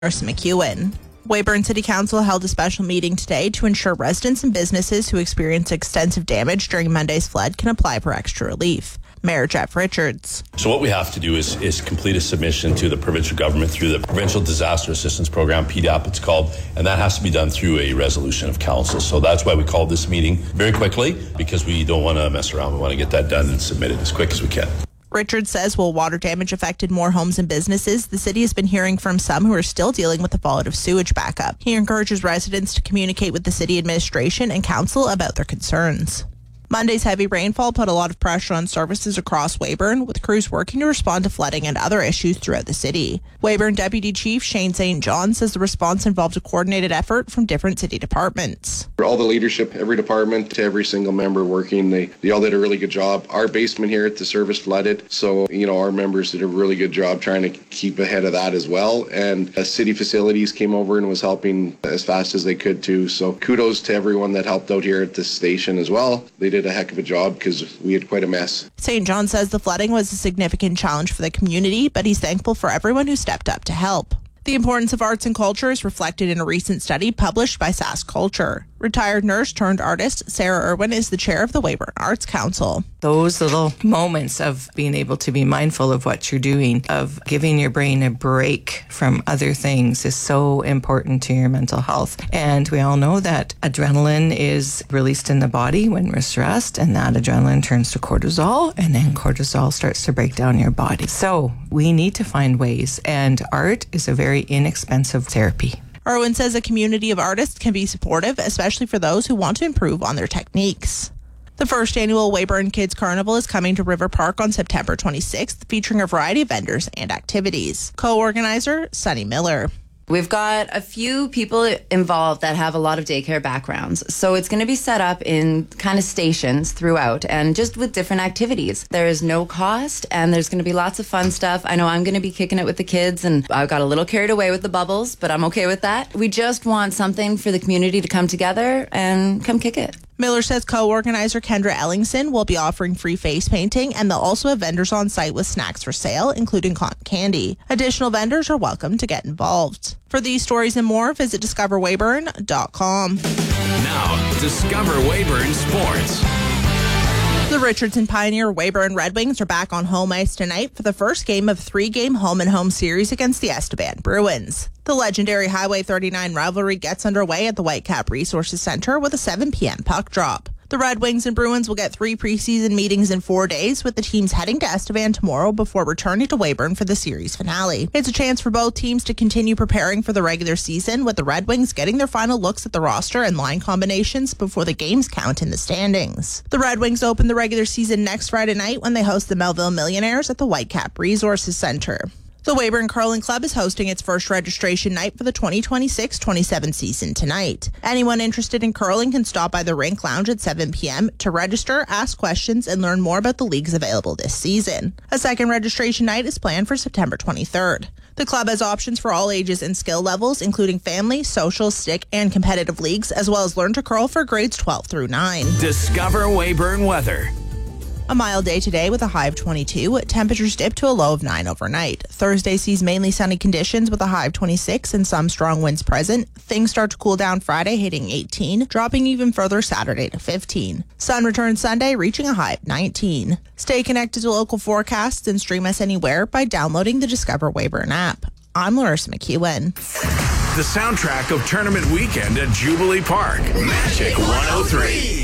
Larissa McEwen. Weyburn City Council held a special meeting today to ensure residents and businesses who experienced extensive damage during Monday's flood can apply for extra relief. Mayor Jeff Richards. So what we have to do is complete a submission to the provincial government through the Provincial Disaster Assistance Program, PDAP it's called, and that has to be done through a resolution of council. So that's why we called this meeting very quickly, because we don't want to mess around. We want to get that done and submitted as quick as we can. Richards says while water damage affected more homes and businesses, the city has been hearing from some who are still dealing with the fallout of sewage backup. He encourages residents to communicate with the city administration and council about their concerns. Monday's heavy rainfall put a lot of pressure on services across Weyburn, with crews working to respond to flooding and other issues throughout the city. Weyburn Deputy Chief Shane St. John says the response involved a coordinated effort from different city departments. For all the leadership, every department, to every single member working, they all did a really good job. Our basement here at the service flooded, so our members did a really good job trying to keep ahead of that as well. And city facilities came over and was helping as fast as they could too. So kudos to everyone that helped out here at the station as well. They did a heck of a job because we had quite a mess. St. John says the flooding was a significant challenge for the community, but he's thankful for everyone who stepped up to help. The importance of arts and culture is reflected in a recent study published by Sask Culture. Retired nurse turned artist Sarah Irwin is the chair of the Weyburn Arts Council. Those little moments of being able to be mindful of what you're doing, of giving your brain a break from other things, is so important to your mental health. And we all know that adrenaline is released in the body when we're stressed, and that adrenaline turns to cortisol, and then cortisol starts to break down your body. So we need to find ways, and art is a very inexpensive therapy. Irwin says a community of artists can be supportive, especially for those who want to improve on their techniques. The first annual Weyburn Kids Carnival is coming to River Park on September 26th, featuring a variety of vendors and activities. Co-organizer Sunny Miller. We've got a few people involved that have a lot of daycare backgrounds. So it's going to be set up in kind of stations throughout and just with different activities. There is no cost and there's going to be lots of fun stuff. I know I'm going to be kicking it with the kids and I got a little carried away with the bubbles, but I'm okay with that. We just want something for the community to come together and come kick it. Miller says co-organizer Kendra Ellingson will be offering free face painting, and they'll also have vendors on site with snacks for sale, including cotton candy. Additional vendors are welcome to get involved. For these stories and more, visit discoverweyburn.com. Now, Discover Weyburn Sports. The Richardson Pioneer Weyburn Red Wings are back on home ice tonight for the first game of a 3-game home-and-home series against the Estevan Bruins. The legendary Highway 39 rivalry gets underway at the Whitecap Resources Center with a 7 p.m. puck drop. The Red Wings and Bruins will get 3 preseason meetings in 4 days, with the teams heading to Estevan tomorrow before returning to Weyburn for the series finale. It's a chance for both teams to continue preparing for the regular season, with the Red Wings getting their final looks at the roster and line combinations before the games count in the standings. The Red Wings open the regular season next Friday night when they host the Melville Millionaires at the Whitecap Resources Center. The Weyburn Curling Club is hosting its first registration night for the 2026-27 season tonight. Anyone interested in curling can stop by the Rink Lounge at 7 p.m. to register, ask questions, and learn more about the leagues available this season. A second registration night is planned for September 23rd. The club has options for all ages and skill levels, including family, social, stick, and competitive leagues, as well as Learn to Curl for grades 12 through 9. Discover Weyburn weather. A mild day today with a high of 22. Temperatures dip to a low of 9 overnight. Thursday sees mainly sunny conditions with a high of 26 and some strong winds present. Things start to cool down Friday, hitting 18, dropping even further Saturday to 15. Sun returns Sunday, reaching a high of 19. Stay connected to local forecasts and stream us anywhere by downloading the Discover Weyburn app. I'm Larissa McEwen. The soundtrack of tournament weekend at Jubilee Park. Magic 103.